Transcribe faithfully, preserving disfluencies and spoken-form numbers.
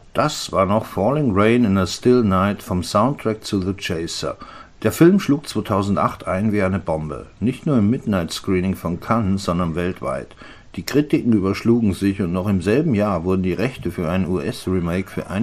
Das war noch Falling Rain in a Still Night vom Soundtrack zu The Chaser. Der Film schlug zweitausendacht ein wie eine Bombe. Nicht nur im Midnight-Screening von Cannes, sondern weltweit. Die Kritiken überschlugen sich und noch im selben Jahr wurden die Rechte für ein U S-Remake für